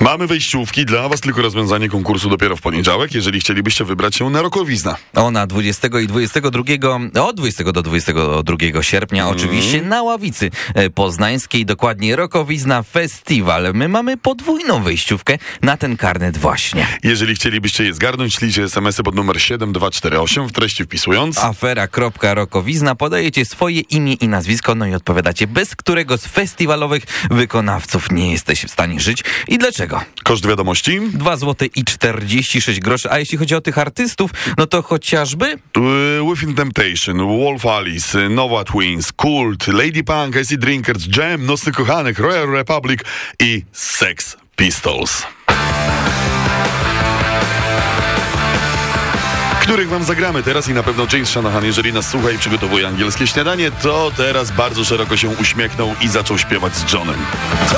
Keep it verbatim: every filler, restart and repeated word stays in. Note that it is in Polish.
Mamy wejściówki dla was, tylko rozwiązanie konkursu dopiero w poniedziałek, jeżeli chcielibyście wybrać się na Rokowizna. Ona dwudziestego i dwudziestego drugiego, od dwudziestego do dwudziestego drugiego sierpnia mm. oczywiście na Ławicy Poznańskiej, dokładnie Rokowizna Festiwal. My mamy podwójną wejściówkę na ten karnet właśnie. Jeżeli chcielibyście je zgarnąć, ślijcie es em esy pod numer siedem dwa cztery osiem, w treści wpisując afera.rokowizna, podajecie swoje imię i nazwisko, no i odpowiadacie, bez którego z festiwalowych wykonawców nie jesteś w stanie żyć i dlaczego. Koszt wiadomości? dwa złote i czterdzieści sześć groszy, a jeśli chodzi o tych artystów, no to chociażby Within Temptation, Wolf Alice, Nova Twins, Cult, Lady Punk, Acid Drinkers, Jam, Nocny Kochanek, Royal Republic i Sex Pistols. Których wam zagramy teraz i na pewno James Shanahan, jeżeli nas słucha i przygotowuje angielskie śniadanie, to teraz bardzo szeroko się uśmiechnął i zaczął śpiewać z Johnem.